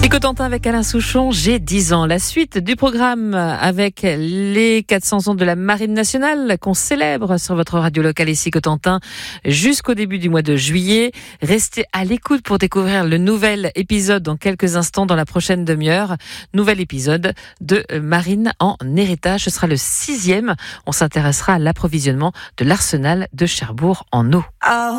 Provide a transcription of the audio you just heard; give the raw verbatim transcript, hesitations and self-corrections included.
Cotentin avec Alain Souchon, j'ai dix ans. La suite du programme avec les quatre cents ans de la Marine nationale qu'on célèbre sur votre radio locale ici Cotentin jusqu'au début du mois de juillet. Restez à l'écoute pour découvrir le nouvel épisode dans quelques instants dans la prochaine demi-heure. Nouvel épisode de Marine en héritage. Ce sera le sixième. On s'intéressera à l'approvisionnement de l'arsenal de Cherbourg en eau.